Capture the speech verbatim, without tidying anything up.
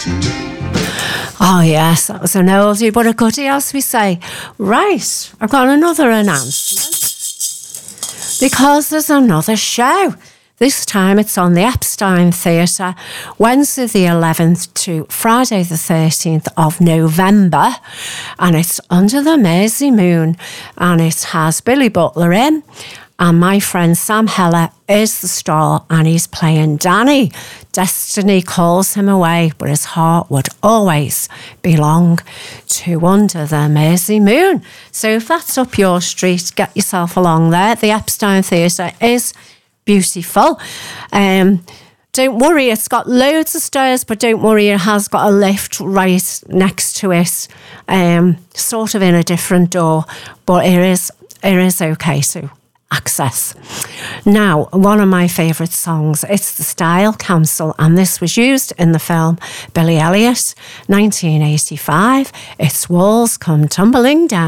Oh yes, that was an oldie but a goodie, as we say. Right, I've got another announcement. Because there's another show. This time it's on the Epstein Theatre, Wednesday the eleventh to Friday the thirteenth of November. And it's Under the Mersey Moon. And it has Billy Butler in. And my friend Sam Heller is the star, and he's playing Danny. Destiny calls him away, but his heart would always belong to Under the Mersey Moon. So if that's up your street, get yourself along there. The Epstein Theatre is beautiful. Um, don't worry, it's got loads of stairs, but don't worry, it has got a lift right next to it, um, sort of in a different door, but it is, it is okay, so access. Now, one of my favourite songs, it's the Style Council, and this was used in the film Billy Elliot, nineteen eighty-five. It's Walls Come Tumbling Down.